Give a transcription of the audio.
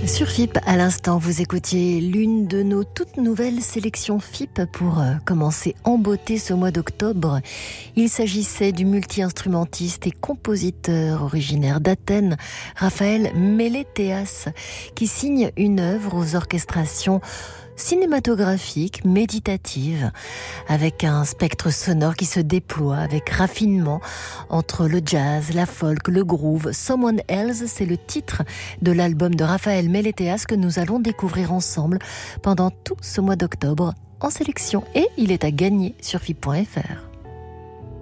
Sur FIP, à l'instant, vous écoutiez l'une de nos toutes nouvelles sélections FIP pour commencer en beauté ce mois d'octobre. Il s'agissait du multi-instrumentiste et compositeur originaire d'Athènes, Raphaël Mélétéas, qui signe une œuvre aux orchestrations cinématographique, méditative, avec un spectre sonore qui se déploie avec raffinement entre le jazz, la folk, le groove. Someone Else, c'est le titre de l'album de Raphaël Mélétéas que nous allons découvrir ensemble pendant tout ce mois d'octobre en sélection. Et il est à gagner sur FIP.fr.